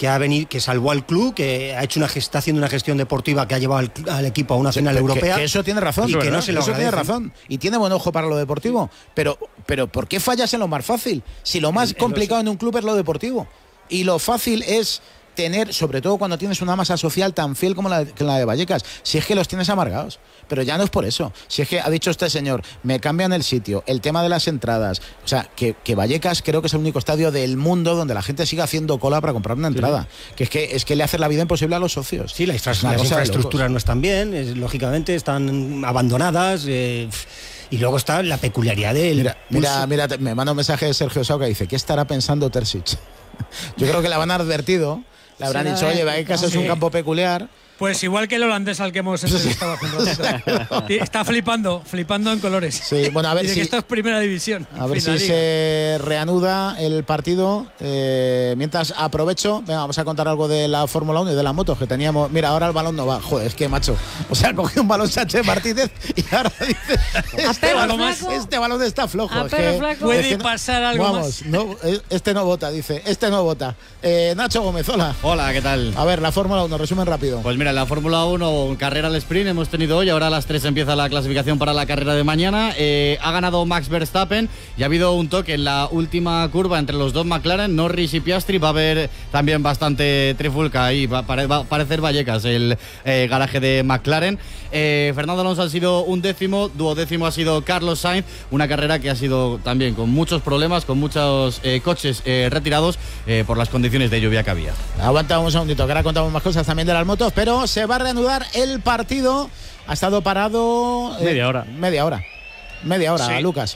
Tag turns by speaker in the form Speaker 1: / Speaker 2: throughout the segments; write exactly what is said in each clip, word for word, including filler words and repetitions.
Speaker 1: que ha venido, que salvó al club, que ha hecho una está haciendo una gestión deportiva que ha llevado al, al equipo a una final
Speaker 2: que,
Speaker 1: europea.
Speaker 2: Que eso tiene razón,
Speaker 1: y que no se lo
Speaker 2: eso tiene razón y tiene buen ojo para lo deportivo. Pero, pero ¿por qué fallas en lo más fácil? Si lo más en, complicado en, los... en un club es lo deportivo y lo fácil es tener, sobre todo cuando tienes una masa social tan fiel como la, que la de Vallecas, si es que los tienes amargados, pero ya no es por eso, si es que ha dicho este señor, me cambian el sitio, el tema de las entradas, o sea, que, que Vallecas creo que es el único estadio del mundo donde la gente sigue haciendo cola para comprar una entrada, sí. que es que es que le hace la vida imposible a los socios.
Speaker 1: Sí, la infra- las infraestructuras no están bien, es, lógicamente están abandonadas, eh, y luego está la peculiaridad de...
Speaker 2: Mira, mira, mira, me manda un mensaje de Sergio Sau que dice, ¿qué estará pensando Terzic? Yo creo que le van a advertido. Le habrán sí, dicho, oye, Vallecas sí. es un campo peculiar.
Speaker 3: Pues igual que el holandés al que hemos entrevistado hace un rato. Está flipando, flipando en colores.
Speaker 2: Sí, bueno, a ver
Speaker 3: Dice
Speaker 2: si...
Speaker 3: que esto es primera división.
Speaker 2: A ver si se reanuda el partido. Eh, mientras aprovecho, venga, vamos a contar algo de la Fórmula uno y de las motos que teníamos. Mira, ahora el balón no va. Joder, es que macho. O sea, cogió un balón Sánchez Martínez y ahora dice, este balón, más, este balón está flojo. Es que,
Speaker 3: puede
Speaker 2: es que
Speaker 3: pasar algo
Speaker 2: vamos,
Speaker 3: más.
Speaker 2: No, este no vota, dice. Este no vota. Eh, Nacho Gómez, hola.
Speaker 4: Hola, ¿qué tal?
Speaker 2: A ver, la Fórmula uno, resumen rápido.
Speaker 4: Pues mira, en la Fórmula uno, carrera al sprint hemos tenido hoy, ahora a las tres empieza la clasificación para la carrera de mañana. Eh, ha ganado Max Verstappen y ha habido un toque en la última curva entre los dos McLaren, Norris y Piastri. Va a haber también bastante trifulca ahí, va, va a parecer Vallecas el eh, garaje de McLaren. Eh, Fernando Alonso ha sido un décimo, duodécimo ha sido Carlos Sainz, una carrera que ha sido también con muchos problemas, con muchos eh, coches eh, retirados eh, por las condiciones de lluvia que había.
Speaker 2: Aguanta un segundito, que ahora contamos más cosas también de las motos, pero se va a reanudar el partido. Ha estado parado
Speaker 5: eh, media hora.
Speaker 2: Media hora. Media hora, sí. Lucas.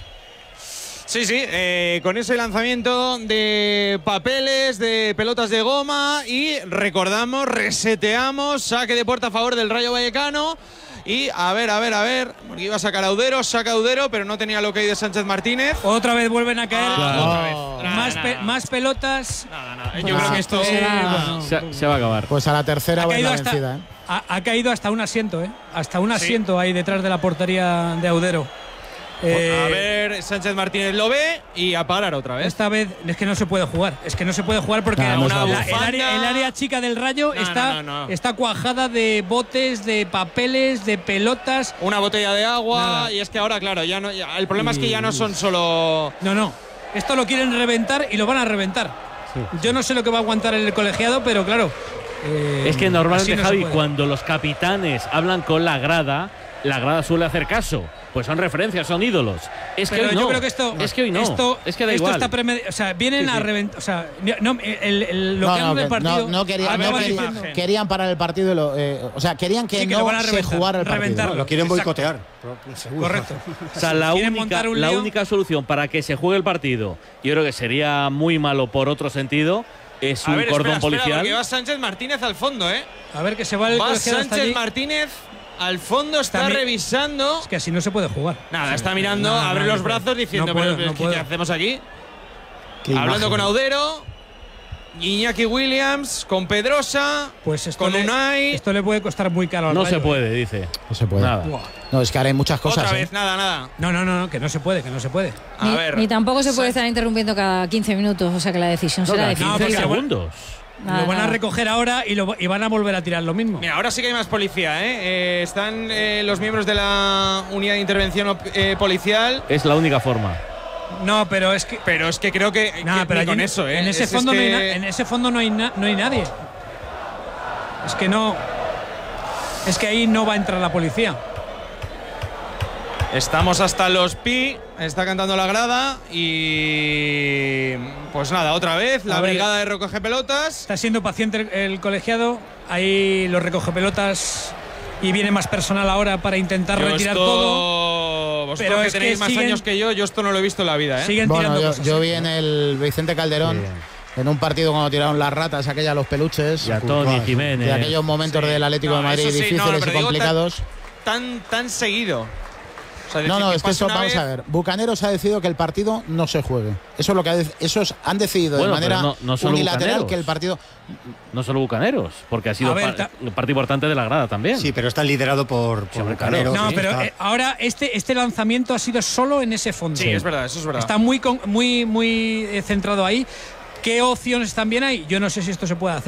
Speaker 6: Sí, sí, eh, con ese lanzamiento de papeles, de pelotas de goma y recordamos, reseteamos, saque de puerta a favor del Rayo Vallecano. Y a ver, a ver, a ver, porque iba a sacar a Audero, saca a Audero, pero no tenía lo que hay de Sánchez Martínez.
Speaker 3: Otra vez vuelven a caer.
Speaker 6: Ah,
Speaker 3: claro.
Speaker 6: Otra vez.
Speaker 3: Oh.
Speaker 6: Nada,
Speaker 3: más,
Speaker 6: nada.
Speaker 3: Pe más pelotas.
Speaker 6: Nada, nada. Yo ah, creo que esto
Speaker 3: eh,
Speaker 5: bueno. se, se va a acabar.
Speaker 2: Pues a la tercera va a la
Speaker 3: hasta,
Speaker 2: vencida. ¿eh?
Speaker 3: ha, ha caído hasta un asiento, ¿eh? Hasta un asiento sí. ahí detrás de la portería de Audero.
Speaker 6: Eh, a ver, Sánchez Martínez lo ve y a parar otra vez.
Speaker 3: Esta vez es que no se puede jugar. Es que no se puede jugar porque
Speaker 6: no,
Speaker 3: una,
Speaker 6: no
Speaker 3: la, el, área, el área chica del Rayo
Speaker 6: no,
Speaker 3: está,
Speaker 6: no, no, no.
Speaker 3: está cuajada de botes, de papeles, de pelotas.
Speaker 6: Una botella de agua.
Speaker 3: Nada.
Speaker 6: Y es que ahora, claro, ya no. Ya, el problema y... es que ya no son solo.
Speaker 3: No, no. Esto lo quieren reventar y lo van a reventar. Sí. Yo no sé lo que va a aguantar el colegiado, pero claro.
Speaker 5: Eh, es que normalmente, no Javi, cuando los capitanes hablan con la grada, la grada suele hacer caso. Pues son referencias, son ídolos. Es
Speaker 3: pero
Speaker 5: que hoy
Speaker 3: yo
Speaker 5: no.
Speaker 3: creo que esto,
Speaker 5: es que hoy no.
Speaker 3: Esto,
Speaker 5: es que da
Speaker 3: esto
Speaker 5: igual.
Speaker 3: Está o sea, vienen sí, sí. a reventar. O sea, no, el, el, lo
Speaker 2: no,
Speaker 3: que
Speaker 2: no,
Speaker 3: han del partido.
Speaker 2: No, no, quería, no quería, querían parar el partido. Lo, eh, o sea, querían que, sí, que no se jugara el partido.
Speaker 1: No, lo quieren boicotear.
Speaker 3: Correcto.
Speaker 5: O sea, la única, la única solución para que se juegue el partido, yo creo que sería muy malo por otro sentido. Es
Speaker 6: a
Speaker 5: un
Speaker 6: ver,
Speaker 5: cordón
Speaker 6: espera,
Speaker 5: policial.
Speaker 6: Espera, porque va Sánchez Martínez al fondo, ¿eh?
Speaker 3: A ver, que se va el
Speaker 6: Va Sánchez Martínez al fondo, está, está revisando.
Speaker 3: Es que así no se puede jugar.
Speaker 6: Nada,
Speaker 3: sí,
Speaker 6: está mirando,
Speaker 3: no,
Speaker 6: abre
Speaker 3: no,
Speaker 6: los
Speaker 3: no
Speaker 6: brazos diciendo,
Speaker 3: no puedo,
Speaker 6: pero
Speaker 3: no
Speaker 6: ¿qué
Speaker 3: puedo.
Speaker 6: hacemos aquí?
Speaker 2: Qué
Speaker 6: Hablando
Speaker 2: imagen.
Speaker 6: con Audero, Iñaki Williams, con Pedrosa,
Speaker 3: pues esto
Speaker 6: con
Speaker 3: le,
Speaker 6: Unai.
Speaker 3: Esto le puede costar muy caro al
Speaker 5: No
Speaker 3: Rayo,
Speaker 5: se puede,
Speaker 3: ¿eh?
Speaker 5: dice.
Speaker 2: No se puede.
Speaker 5: Nada.
Speaker 2: No, es que ahora hay muchas cosas.
Speaker 6: Otra vez,
Speaker 2: ¿eh?
Speaker 6: nada, nada.
Speaker 3: No, no, no, no, que no se puede, que no se puede.
Speaker 6: A
Speaker 7: ni,
Speaker 6: ver.
Speaker 7: Ni tampoco se puede estar interrumpiendo cada quince minutos, o sea que la decisión
Speaker 5: no,
Speaker 7: será
Speaker 5: de quince
Speaker 7: definitiva.
Speaker 5: segundos.
Speaker 3: Nada, lo van a recoger ahora y, lo, y van a volver a tirar lo mismo.
Speaker 6: Mira, ahora sí que hay más policía, ¿eh? eh están eh, los miembros de la unidad de intervención eh, policial.
Speaker 5: Es la única forma.
Speaker 3: No, pero es que.
Speaker 6: Pero es que creo que.
Speaker 3: Nah,
Speaker 6: que
Speaker 3: pero
Speaker 6: ni con
Speaker 3: allí,
Speaker 6: eso, ¿eh?
Speaker 3: En ese,
Speaker 6: es,
Speaker 3: fondo
Speaker 6: es
Speaker 3: no
Speaker 6: que...
Speaker 3: hay na, en ese fondo no hay, na, no hay nadie. Es que no. Es que ahí no va a entrar la policía.
Speaker 6: Estamos hasta los pi, está cantando la grada y pues nada, otra vez la ver, brigada de recoge pelotas.
Speaker 3: Está siendo paciente el, el colegiado, ahí los recoge pelotas y viene más personal ahora para intentar
Speaker 6: yo
Speaker 3: retirar
Speaker 6: esto,
Speaker 3: todo.
Speaker 6: Vosotros
Speaker 3: pero
Speaker 6: que
Speaker 3: es
Speaker 6: tenéis
Speaker 3: que
Speaker 6: más
Speaker 3: siguen,
Speaker 6: años que yo, yo esto no lo he visto en la vida, ¿eh?
Speaker 3: Siguen
Speaker 2: bueno,
Speaker 3: tirando
Speaker 2: yo,
Speaker 3: cosas.
Speaker 2: Yo
Speaker 3: ¿eh?
Speaker 2: vi en el Vicente Calderón. Sí. En un partido cuando tiraron las ratas, aquella los peluches.
Speaker 5: Y a Tony Jiménez.
Speaker 2: De aquellos momentos sí. del Atlético no, de Madrid sí, difíciles no, y complicados.
Speaker 6: Tan, tan seguido. O sea,
Speaker 2: no, no,
Speaker 6: que
Speaker 2: es que eso, vamos
Speaker 6: vez...
Speaker 2: a ver. Bucaneros ha decidido que el partido no se juegue. Eso es lo que ha, esos han decidido bueno, de manera
Speaker 5: no, no
Speaker 2: unilateral
Speaker 5: Bucaneros.
Speaker 2: que el partido.
Speaker 5: No solo Bucaneros, porque ha sido ver, pa parte importante de la grada también.
Speaker 1: Sí, pero está liderado por, por Bucaneros.
Speaker 3: No,
Speaker 1: sí,
Speaker 3: pero
Speaker 1: está...
Speaker 3: eh, ahora este, este lanzamiento ha sido solo en ese fondo.
Speaker 6: Sí, sí. es verdad, eso es verdad.
Speaker 3: Está muy, muy, muy centrado ahí. ¿Qué opciones también hay? Yo no sé si esto se puede hacer.